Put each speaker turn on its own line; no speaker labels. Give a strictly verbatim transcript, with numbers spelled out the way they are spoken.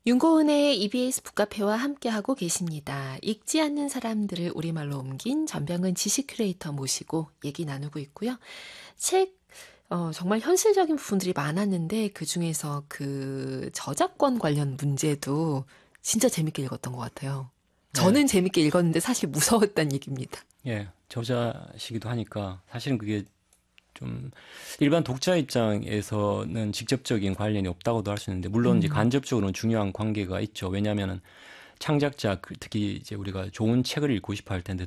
윤고은의 이비에스 북카페와 함께하고 계십니다. 읽지 않는 사람들을 우리말로 옮긴 전병은 지식 큐레이터 모시고 얘기 나누고 있고요. 책, 어, 정말 현실적인 부분들이 많았는데 그중에서 그 저작권 관련 문제도 진짜 재밌게 읽었던 것 같아요.
네.
저는 재밌게 읽었는데 사실 무서웠다는 얘기입니다.
예, 저자시기도 하니까 사실은 그게 좀 일반 독자 입장에서는 직접적인 관련이 없다고도 할 수 있는데 물론 이제
음.
간접적으로는 중요한 관계가 있죠. 왜냐하면은 창작자 그 특히 이제 우리가 좋은 책을 읽고 싶어 할 텐데